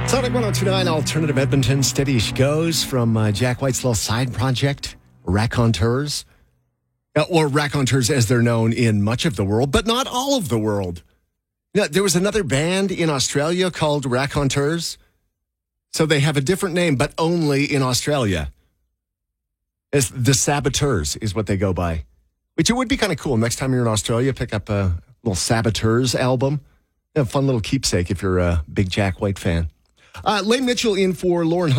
Sonic 102.9 Alternative Edmonton. Steady as she goes from Jack White's little side project, Raconteurs. Or Raconteurs as they're known in much of the world, but not all of the world. Yeah, there was another band in Australia called Raconteurs. So they have a different name, but only in Australia. It's the Saboteurs is what they go by. Which it would be kind of cool. Next time you're in Australia, pick up a little Saboteurs album. A fun little keepsake if you're a big Jack White fan. Lane Mitchell in for Lauren